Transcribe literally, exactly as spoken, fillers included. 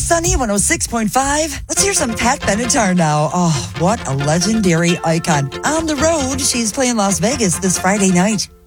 Sunny one oh six point five. Let's hear some Pat Benatar now. Oh, what a legendary icon. On the road, she's playing Las Vegas this Friday night.